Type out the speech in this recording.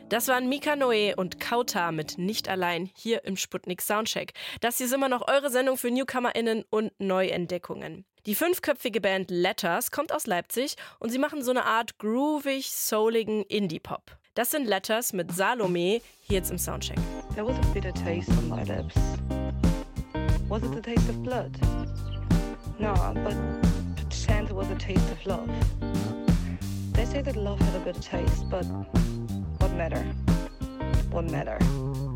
Das waren Mika Noe und Kauta mit Nicht allein hier im Sputnik Soundcheck. Das hier ist immer noch eure Sendung für NewcomerInnen und Neuentdeckungen. Die 5-köpfige Band Letters kommt aus Leipzig und sie machen so eine Art groovig, souligen Indie-Pop. Das sind Letters mit Salome hier jetzt im Soundcheck. There was a bitter taste on my lips. Was it the taste of blood? No, but chance it was a taste of love. They say that love had a bitter taste, but what matter? What matter?